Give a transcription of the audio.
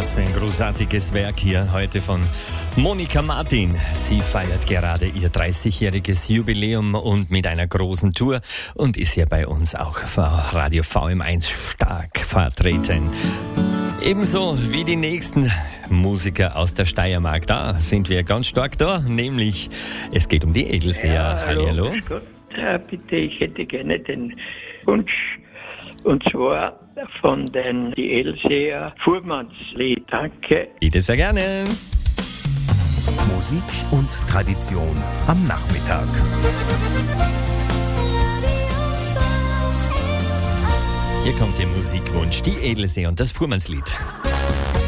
Was für ein großartiges Werk hier heute von Monika Martin. Sie feiert gerade ihr 30-jähriges Jubiläum und mit einer großen Tour und ist hier bei uns auch für Radio VM1 stark vertreten. Ebenso wie die nächsten Musiker aus der Steiermark. Da sind wir ganz stark da, nämlich es geht um die Edelseher. Ja, hallo. Grüß Gott. Bitte, ich hätte gerne den Wunsch, und zwar von den die Edelseher Fuhrmannslied. Danke. Bitte sehr gerne. Musik und Tradition am Nachmittag. Hier kommt der Musikwunsch, die Edelseher und das Fuhrmannslied.